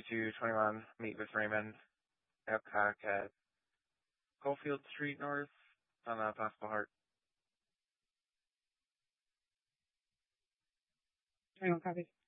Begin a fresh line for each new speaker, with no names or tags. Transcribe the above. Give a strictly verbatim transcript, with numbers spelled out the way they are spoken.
fifty-two twenty-one, meet with Raymond Babcock at Caulfield Street North on a possible heart.
General copy.